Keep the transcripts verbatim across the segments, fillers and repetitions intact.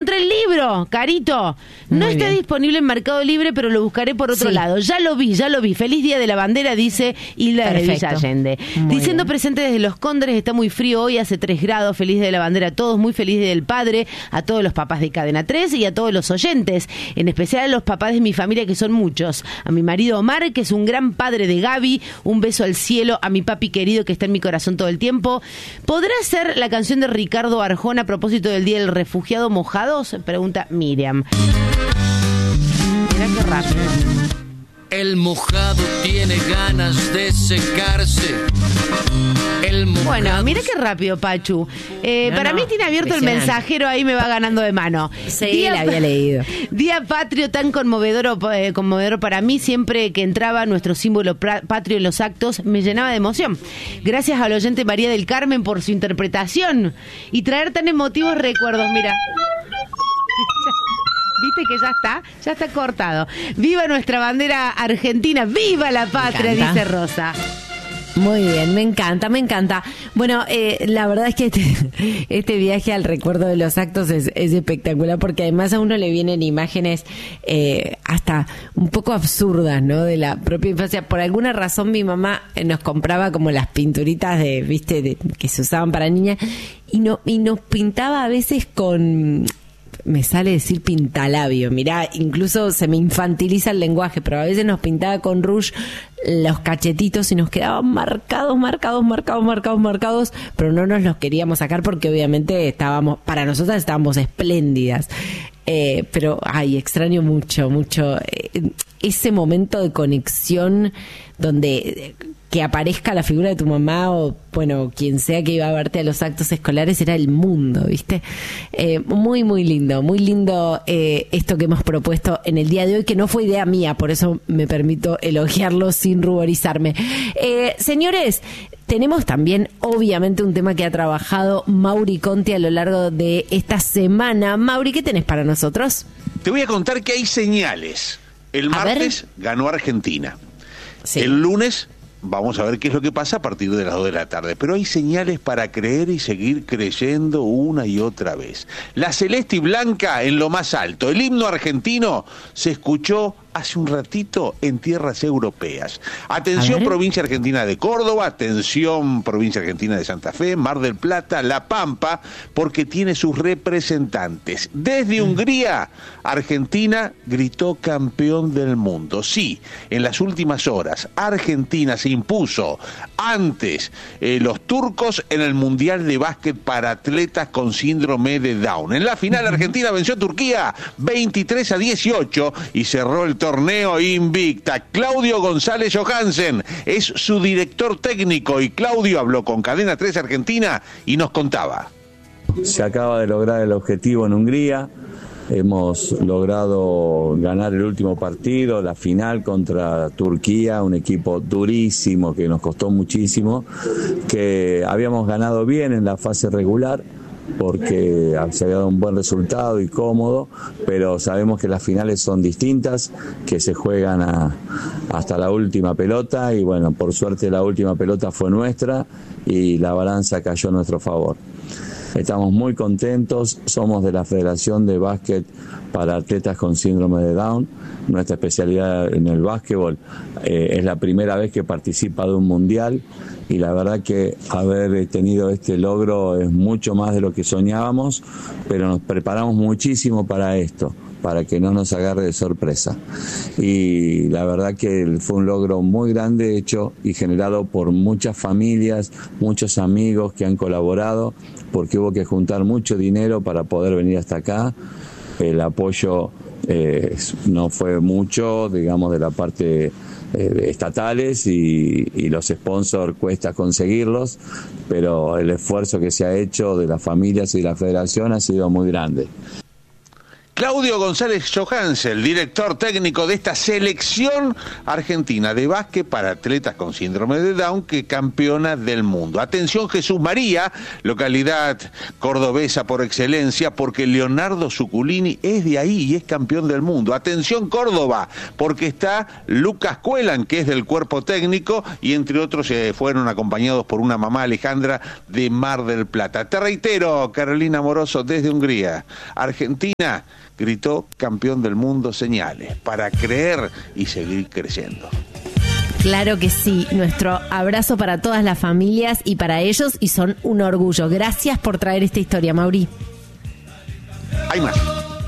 encontré el libro, Carito. No Muy está bien. disponible en Mercado Libre, pero lo buscaré por otro Sí. lado. Ya lo vi, ya lo vi. Feliz Día de la Bandera, dice Hilda de Perfecto. Villa Allende. Muy Diciendo bien. presente desde Los Cóndores, está muy frío hoy, hace tres grados. Feliz Día de la Bandera a todos, muy feliz Día del Padre, a todos los papás de Cadena tres y a todos los oyentes, en especial a los papás de mi familia, que son muchos. A mi marido Omar, que es un gran padre de Gaby, un beso al cielo, a mi papi querido, que está en mi corazón todo el tiempo. ¿Podrá ser la canción de Ricardo Arjona a propósito del Día del Refugiado Mojados? Pregunta Miriam. Mirá qué rápido. El mojado tiene ganas de secarse. El mojado... Bueno, mira qué rápido, Pachu. Eh, No, para no, mí tiene abierto el impresionante. mensajero, ahí me va ganando de mano. Sí, la había leído. Día patrio tan conmovedor, eh, conmovedor para mí. Siempre que entraba nuestro símbolo pra- patrio en los actos, me llenaba de emoción. Gracias al oyente María del Carmen por su interpretación y traer tan emotivos recuerdos. Mira. ¿Viste que ya está? Ya está cortado. ¡Viva nuestra bandera argentina! ¡Viva la patria! encanta. Dice Rosa. Muy bien, me encanta, me encanta. Bueno, eh, la verdad es que este, este viaje al recuerdo de los actos es, es espectacular porque además a uno le vienen imágenes eh, hasta un poco absurdas, ¿no? De la propia infancia. Por alguna razón mi mamá eh, nos compraba como las pinturitas de, viste, de, que se usaban para niñas y no y nos pintaba a veces con... Me sale decir pintalabio, mirá, incluso se me infantiliza el lenguaje, pero a veces nos pintaba con rouge los cachetitos y nos quedaban marcados, marcados, marcados, marcados, marcados, pero no nos los queríamos sacar porque obviamente estábamos, para nosotras estábamos espléndidas. Eh, pero, ay, extraño mucho, mucho eh, ese momento de conexión donde eh, que aparezca la figura de tu mamá o, bueno, quien sea que iba a verte a los actos escolares era el mundo, ¿viste? Eh, muy, muy lindo, muy lindo eh, esto que hemos propuesto en el día de hoy, que no fue idea mía, por eso me permito elogiarlo sin ruborizarme. Eh, señores, tenemos también, obviamente, un tema que ha trabajado Mauri Conti a lo largo de esta semana. Mauri, ¿qué tenés para nosotros? Te voy a contar que hay señales. El A ver. martes ganó Argentina. Sí. El lunes vamos a ver qué es lo que pasa a partir de las dos de la tarde. Pero hay señales para creer y seguir creyendo una y otra vez. La celeste y blanca en lo más alto. El himno argentino se escuchó hace un ratito en tierras europeas. Atención, provincia argentina de Córdoba, atención, provincia argentina de Santa Fe, Mar del Plata, La Pampa, porque tiene sus representantes. Desde Hungría, Argentina gritó campeón del mundo. Sí, en las últimas horas, Argentina se impuso antes eh, los turcos en el Mundial de Básquet para atletas con síndrome de Down. En la final, Argentina venció a Turquía veintitrés a dieciocho y cerró el torneo invicta. Claudio González Johansen es su director técnico y Claudio habló con Cadena tres Argentina y nos contaba. Se acaba de lograr el objetivo en Hungría. Hemos logrado ganar el último partido, la final contra Turquía, un equipo durísimo que nos costó muchísimo, que habíamos ganado bien en la fase regular porque se había dado un buen resultado y cómodo, pero sabemos que las finales son distintas, que se juegan a, hasta la última pelota y bueno, por suerte la última pelota fue nuestra y la balanza cayó a nuestro favor. Estamos muy contentos, somos de la Federación de Básquet para Atletas con Síndrome de Down. Nuestra especialidad en el básquetbol eh, es la primera vez que participa de un mundial y la verdad que haber tenido este logro es mucho más de lo que soñábamos, pero nos preparamos muchísimo para esto, para que no nos agarre de sorpresa. Y la verdad que fue un logro muy grande hecho y generado por muchas familias, muchos amigos que han colaborado, porque hubo que juntar mucho dinero para poder venir hasta acá. El apoyo eh, no fue mucho, digamos, de la parte eh, estatales y, y los sponsors cuesta conseguirlos, pero el esfuerzo que se ha hecho de las familias y de la federación ha sido muy grande. Claudio González Johansel, director técnico de esta selección argentina de básquet para atletas con síndrome de Down, que campeona del mundo. Atención, Jesús María, localidad cordobesa por excelencia, porque Leonardo Zuculini es de ahí y es campeón del mundo. Atención, Córdoba, porque está Lucas Cuelan, que es del cuerpo técnico, y entre otros eh, fueron acompañados por una mamá, Alejandra, de Mar del Plata. Te reitero, Carolina Moroso, desde Hungría. Argentina gritó campeón del mundo, señales para creer y seguir creciendo. Claro que sí, nuestro abrazo para todas las familias y para ellos, y son un orgullo. Gracias por traer esta historia, Mauri. Hay más.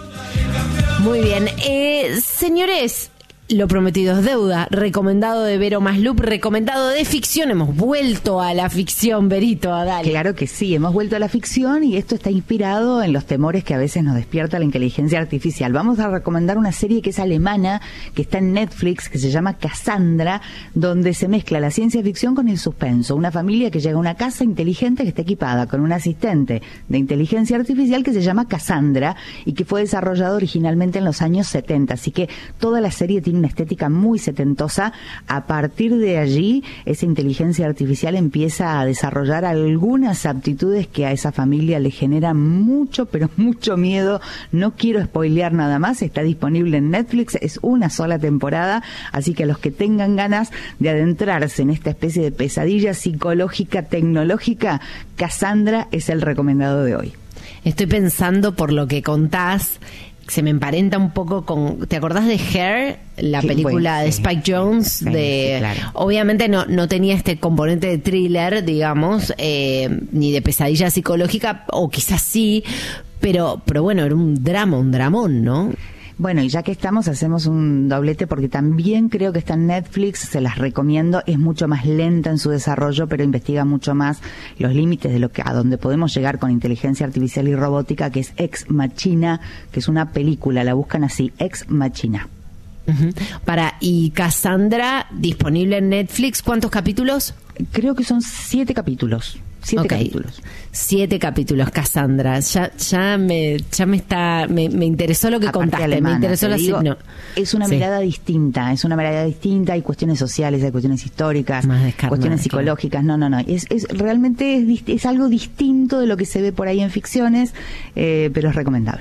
Muy bien, eh, señores, lo prometido es deuda. Recomendado de Vero Maslup, recomendado de ficción. Hemos vuelto a la ficción, Verito, a Dale. Claro que sí, hemos vuelto a la ficción y esto está inspirado en los temores que a veces nos despierta la inteligencia artificial. Vamos a recomendar una serie que es alemana, que está en Netflix, que se llama Cassandra, donde se mezcla la ciencia ficción con el suspenso. Una familia que llega a una casa inteligente que está equipada con un asistente de inteligencia artificial que se llama Cassandra y que fue desarrollado originalmente en los años setenta. Así que toda la serie tiene una estética muy setentosa. A partir de allí, esa inteligencia artificial empieza a desarrollar algunas aptitudes que a esa familia le generan mucho, pero mucho miedo. No quiero spoilear nada más, está disponible en Netflix, es una sola temporada, así que a los que tengan ganas de adentrarse en esta especie de pesadilla psicológica tecnológica, Cassandra es el recomendado de hoy. Estoy pensando, por lo que contás, se me emparenta un poco con... ¿Te acordás de Hair? La Sí, película bueno, de sí. Spike Jonze. Sí, de sí, claro. Obviamente no, no tenía este componente de thriller, digamos, eh, ni de pesadilla psicológica, o quizás sí, pero, pero bueno, era un drama, un dramón, ¿no? Bueno, y ya que estamos, hacemos un doblete porque también creo que está en Netflix, se las recomiendo, es mucho más lenta en su desarrollo, pero investiga mucho más los límites de lo que a donde podemos llegar con inteligencia artificial y robótica, que es Ex Machina, que es una película, la buscan así, Ex Machina. Uh-huh. Para, y Cassandra, disponible en Netflix, ¿cuántos capítulos? Creo que son siete capítulos. Siete Okay. capítulos. Siete capítulos, Cassandra. Ya, ya me, ya me está, me, me interesó lo que Aparte contaste, alemana, me interesó te la digo, no. es una Sí. mirada distinta, es una mirada distinta, hay cuestiones sociales, hay cuestiones históricas, Más descarnada, cuestiones psicológicas, no, no, no, es, es realmente es, dist- es algo distinto de lo que se ve por ahí en ficciones, eh, pero es recomendable.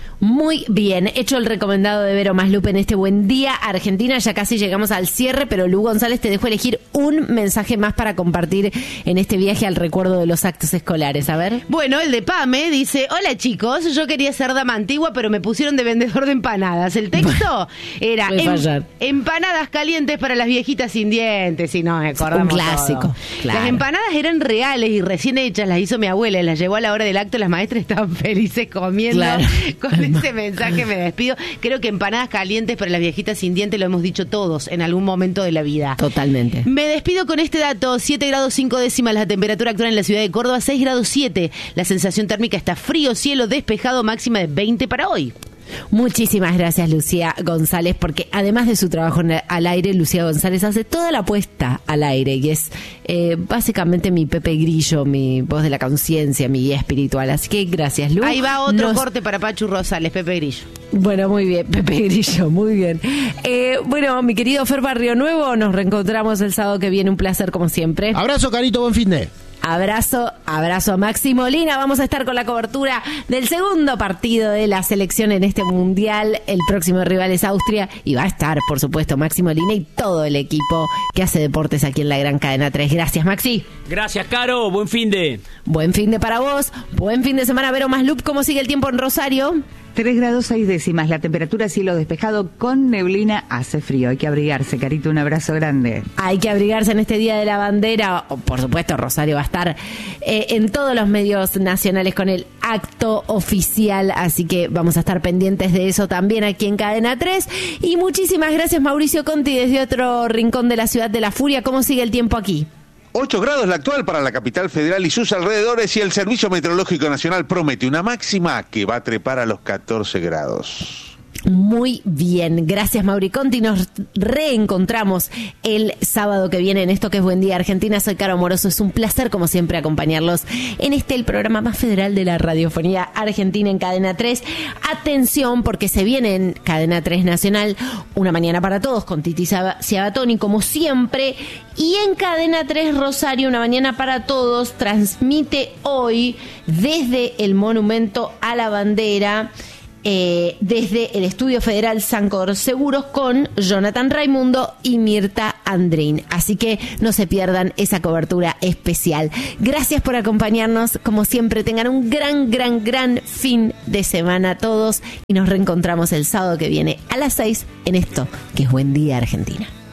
Muy bien, hecho el recomendado de Vero Maslup en este Buen Día Argentina. Ya casi llegamos al cierre, pero Lu González, te dejo elegir un mensaje más para compartir en este viaje al recuerdo de los actos escolares. A ver. Bueno, el de Pame dice: hola chicos, yo quería ser dama antigua, pero me pusieron de vendedor de empanadas. El texto era Puede em- fallar. empanadas calientes para las viejitas sin dientes. Y nos acordamos Un clásico, todo. claro. Las empanadas eran reales y recién hechas, las hizo mi abuela, las llevó a la hora del acto, las maestras estaban felices comiendo. Claro. Con ese mensaje me despido. Creo que empanadas calientes para las viejitas sin dientes lo hemos dicho todos en algún momento de la vida. Totalmente. Me despido con este dato: siete grados cinco décimas la temperatura actual en la ciudad de Córdoba, seis grados siete. La sensación térmica está frío, cielo despejado, máxima de veinte para hoy. Muchísimas gracias, Lucía González, porque además de su trabajo en el- al aire, Lucía González hace toda la puesta al aire y es eh, básicamente mi Pepe Grillo, mi voz de la conciencia, mi guía espiritual. Así que gracias, Lu. Ahí va otro Nos- corte para Pachu Rosales, Pepe Grillo. Bueno, muy bien, Pepe Grillo, muy bien. Eh, bueno, mi querido Fer Barrio Nuevo, nos reencontramos el sábado que viene, un placer como siempre. Abrazo, Carito, buen fin de. Abrazo, abrazo a Maxi Molina. Vamos a estar con la cobertura del segundo partido de la selección en este mundial. El próximo rival es Austria y va a estar, por supuesto, Maxi Molina y todo el equipo que hace deportes aquí en la Gran Cadena tres. Gracias, Maxi. Gracias, Caro. Buen fin de. Buen fin de para vos. Buen fin de semana, Vero Maslup. ¿Cómo sigue el tiempo en Rosario? tres grados seis décimas, la temperatura, cielo despejado con neblina, hace frío, hay que abrigarse, Carito, un abrazo grande. Hay que abrigarse en este Día de la Bandera. O, por supuesto, Rosario va a estar eh, en todos los medios nacionales con el acto oficial, así que vamos a estar pendientes de eso también aquí en Cadena tres. Y muchísimas gracias, Mauricio Conti, desde otro rincón de la ciudad de la furia. ¿Cómo sigue el tiempo aquí? ocho grados la actual para la capital federal y sus alrededores, y el Servicio Meteorológico Nacional promete una máxima que va a trepar a los catorce grados. Muy bien, gracias Mauri Conti. Nos reencontramos el sábado que viene en esto que es Buen Día Argentina. Soy Caro Amoroso, es un placer como siempre acompañarlos en este, el programa más federal de la radiofonía argentina en Cadena tres. Atención, porque se viene en Cadena tres Nacional Una Mañana para Todos con Titi Ciabatoni como siempre, y en Cadena tres Rosario Una Mañana para Todos transmite hoy desde el Monumento a la Bandera, Eh, desde el Estudio Federal Sancor Seguros con Jonathan Raimundo y Mirta Andrín. Así que no se pierdan esa cobertura especial. Gracias por acompañarnos. Como siempre, tengan un gran, gran, gran fin de semana todos y nos reencontramos el sábado que viene a las seis en esto que es Buen Día Argentina.